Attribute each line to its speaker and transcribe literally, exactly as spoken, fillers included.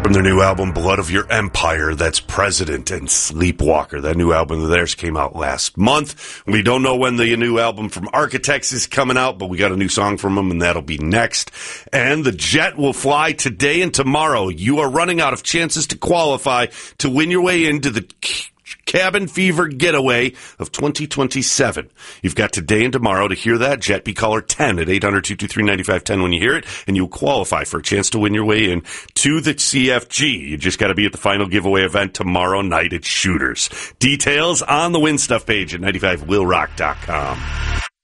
Speaker 1: From their new album, Blood of Your Empire, that's President and Sleepwalker. That new album of theirs came out last month. We don't know when the new album from Architects is coming out, but we got a new song from them, and that'll be next. And the jet will fly today and tomorrow. You are running out of chances to qualify to win your way into the Cabin Fever Getaway of twenty twenty-seven. You've got today and tomorrow to hear that. Jet, be caller ten at eight hundred, two two three, nine five one zero when you hear it, and you'll qualify for a chance to win your way in to the C F G. You just got to be at the final giveaway event tomorrow night at Shooters. Details on the Win Stuff page at ninety five will rock dot com.